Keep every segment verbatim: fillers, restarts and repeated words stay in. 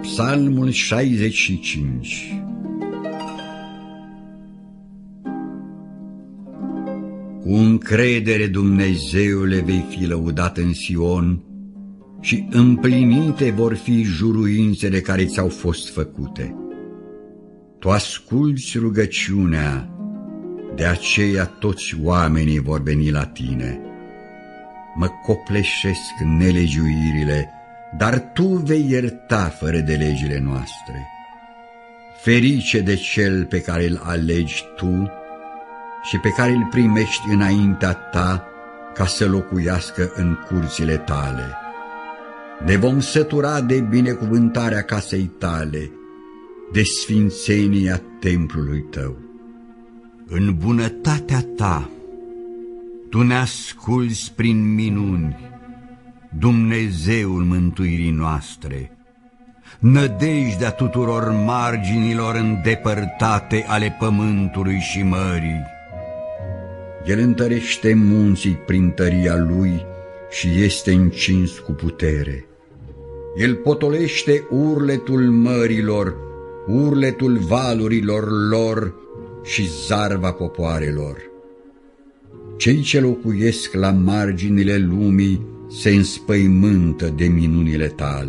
Psalmul șaizeci și cinci. Cu încredere, Dumnezeule, vei fi lăudat în Sion și împlinite vor fi juruințele care ți-au fost făcute. Tu asculți rugăciunea, de aceea toți oamenii vor veni la tine. Mă copleșesc nelegiuirile, dar tu vei ierta fără de legile noastre. Ferice de cel pe care îl alegi tu și pe care îl primești înaintea ta ca să locuiască în curțile tale. Ne vom sătura de binecuvântarea casei tale, de sfințenia templului tău. În bunătatea ta, tu ne asculți prin minuni, Dumnezeul mântuirii noastre, nădejdea tuturor marginilor îndepărtate ale pământului și mării. El întărește munții prin tăria lui și este încins cu putere. El potolește urletul mărilor, urletul valurilor lor și zarva popoarelor. Cei ce locuiesc la marginile lumii se înspăimântă de minunile tale.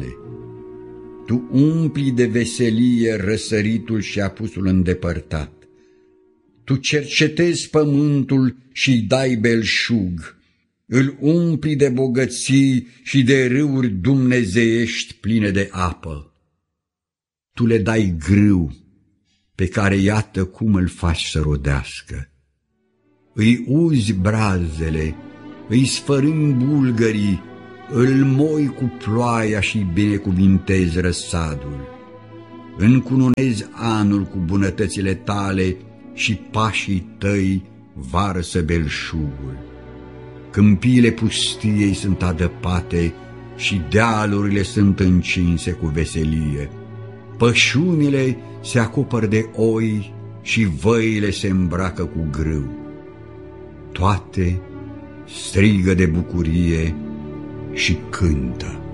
Tu umpli de veselie răsăritul și apusul îndepărtat. Tu cercetezi pământul și-i dai belșug, îl umpli de bogății și de râuri dumnezeiești pline de apă. Tu le dai grâu, pe care iată cum îl faci să rodească. Îi uzi brazele, îi sfărâmi bulgării, îl moi cu ploaia și binecuvintezi răsadul. Încununezi anul cu bunătățile tale și pașii tăi varsă belșugul. Câmpiile pustiei sunt adăpate și dealurile sunt încinse cu veselie. Pășunile se acopăr de oi și văile se îmbracă cu grâu. Toate strigă de bucurie și cântă.